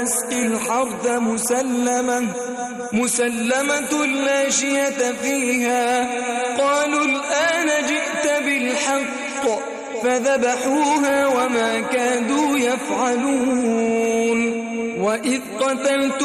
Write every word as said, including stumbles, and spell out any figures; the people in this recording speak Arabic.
واسقي الحرث مسلمة مسلمة لا شية فيها. قالوا الآن جئت بالحق فذبحوها وما كادوا يفعلون. وإذ قتلت